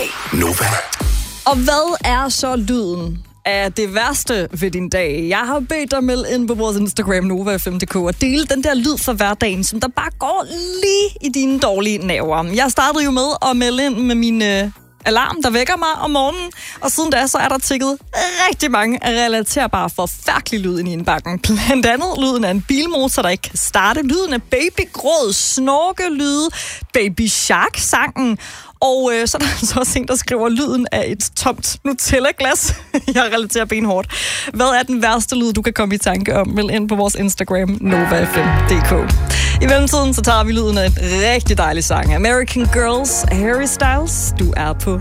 Nova. Og hvad er så lyden af det værste ved din dag? Jeg har bedt dig melde ind på vores Instagram, Nova5.dk, og dele den der lyd fra hverdagen, som der bare går lige i dine dårlige nerver. Jeg startede jo med at melde ind med min alarm, der vækker mig om morgenen, og siden da så er der tikket rigtig mange relaterbare forfærdelige lyd ind i indbakken. Blandt andet lyden af en bilmotor, der ikke kan starte, lyden af babygråd, snorkelyde, Baby Shark-sangen, og så er der altså også en, der skriver lyden af et tomt Nutella-glas. Jeg relaterer benhårdt. Hvad er den værste lyd, du kan komme i tanke om? Meld ind på vores Instagram, Nova5.dk. I mellemtiden så tager vi lyden af et rigtig dejlig sang. American Girls, Harry Styles. Du er på